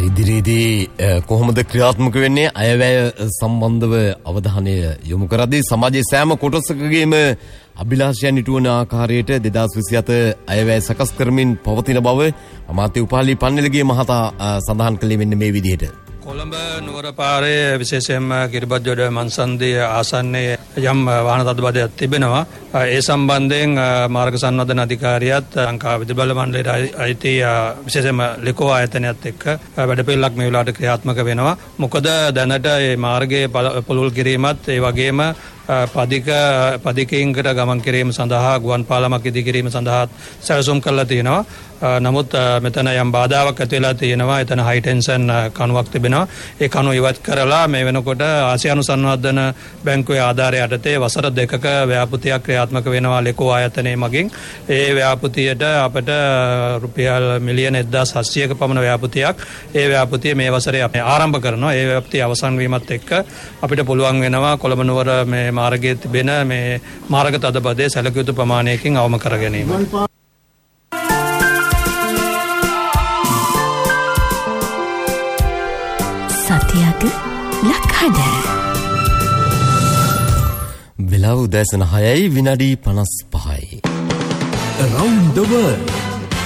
ඉදිරියේදී කොහොමද ක්‍රියාත්මක වෙන්නේ අයවැය සම්බන්ධව අවධානය යොමු කරද්දී සමාජයේ සෑම කොටසකගේම අභිලාෂයන් ඉටුවන ආකාරයට 2027 අයවැය සකස් කරමින් පවතින බව අමාත්‍ය උපාලි පන්නලගේ මහතා සඳහන් කළේ මෙන්න මේ විදිහට. කොළඹ නුවර පාරේ විශේෂයෙන්ම කිරිබත්ජොඩ මන්සන්දිය ආසන්නයේ යම් වාහන තදබදයක් තිබෙනවා. ඒ සම්බන්ධයෙන් මාර්ග සංවර්ධන අධිකාරියත් ලංකා විදුලි බල මණ්ඩලයට අයිති විශේෂයෙන්ම ලිකෝ ආයතනයත් එක්ක වැඩපිළිවෙලක් මේ වෙලාවට ක්‍රියාත්මක වෙනවා. මොකද දැනට මේ මාර්ගයේ පුළුල් කිරීමත් ඒ වගේම පදිකයන්කට ගමන් කිරීම සඳහා ගුවන් පාලමක් ඉදි කිරීම සඳහා සැලසුම් කරලා තියෙනවා. නමුත් මෙතන යම් බාධාවක් ඇති වෙලා තියෙනවා. එතන හයි ටෙන්ෂන් කණුවක් තිබෙනවා. ඒ කණුව ඉවත් කරලා මේ වෙනකොට ආසියානු සංවර්ධන බැංකුවේ ආධාරය යටතේ වසර 2ක ව්‍යාපෘතියක් ක්‍රියාත්මක වෙනවා ලෙකෝ ආයතනයේ මගින්. ඒ ව්‍යාපෘතියට අපට රුපියල් මිලියන 1700ක පමණ ව්‍යාපෘතියක් ඒ ව්‍යාපෘතිය මේ වසරේ අපි ආරම්භ කරනවා. ඒ ව්‍යාපෘතිය අවසන් වීමත් එක්ක අපිට පුළුවන් වෙනවා කොළඹ නුවර මේ මාර්ගයේ තිබෙන මේ මාර්ග තදබදයේ සැලකිය යුතු ප්‍රමාණයකින් අවම කර ගැනීම. සතියක ලක්හඩ වෙලාව උදෑසන 6යි විනාඩි 55යි. Around the world